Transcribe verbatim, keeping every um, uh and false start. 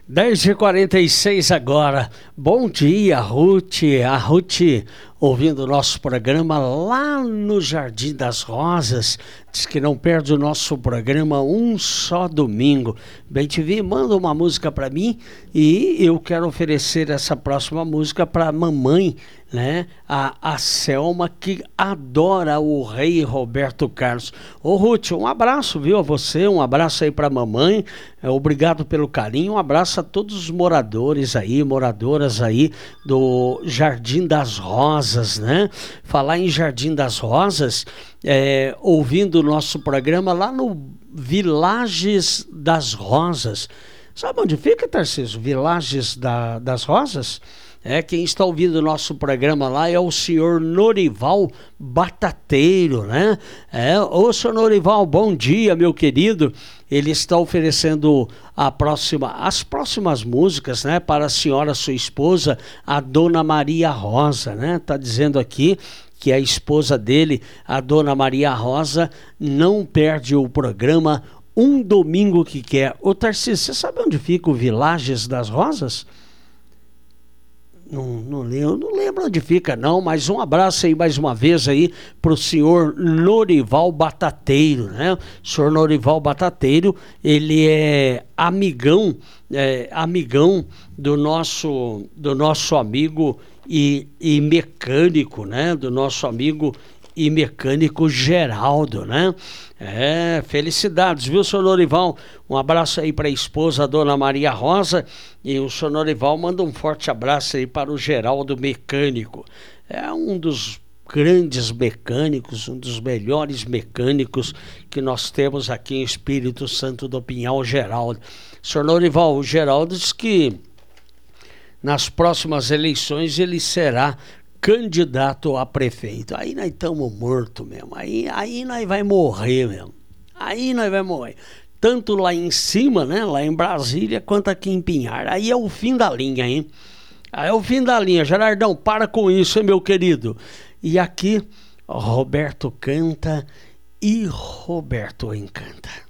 dez e quarenta e seis agora. Bom dia, Ruth. A Ruth ouvindo o nosso programa lá no Jardim das Rosas. Diz que não perde o nosso programa um só domingo. Bem T V, manda uma música para mim e eu quero oferecer essa próxima música para a mamãe, né? A, a Selma, que adora o rei Roberto Carlos. Ô Ruth, um abraço, viu, a você, um abraço aí para a mamãe, é, obrigado pelo carinho, um abraço a todos os moradores aí, moradoras aí do Jardim das Rosas, né? Falar em Jardim das Rosas, é, ouvindo o nosso programa lá no Vilages das Rosas. Sabe onde fica, Tarcísio? Vilages da, das Rosas? É, quem está ouvindo o nosso programa lá é o senhor Norival Batateiro, né? É, ô senhor Norival, bom dia, meu querido. Ele está oferecendo a próxima, as próximas músicas, né, para a senhora, sua esposa, a Dona Maria Rosa, né? Tá dizendo aqui que a esposa dele, a Dona Maria Rosa, não perde o programa um domingo que quer. Ô Tarcísio, você sabe onde fica o Vilages das Rosas? Não, não, lembro, não lembro onde fica não, mas um abraço aí mais uma vez aí pro senhor Norival Batateiro, né? O senhor Norival Batateiro, ele é amigão, é, amigão do nosso, do nosso amigo e, e mecânico, né? Do nosso amigo e mecânico Geraldo, né? É, felicidades, viu, senhor Norival? Um abraço aí para a esposa, a Dona Maria Rosa, e o senhor Norival manda um forte abraço aí para o Geraldo mecânico. É um dos grandes mecânicos, um dos melhores mecânicos que nós temos aqui em Espírito Santo do Pinhal, Geraldo. senhor Norival, o Geraldo diz que nas próximas eleições ele será candidato a prefeito. Aí nós estamos mortos mesmo. Aí, aí nós vai morrer mesmo. Aí nós vai morrer. Tanto lá em cima, né? Lá em Brasília, quanto aqui em Pinhar. Aí é o fim da linha, hein? Aí é o fim da linha. Gerardão, para com isso, hein, meu querido? E aqui, Roberto canta e Roberto encanta.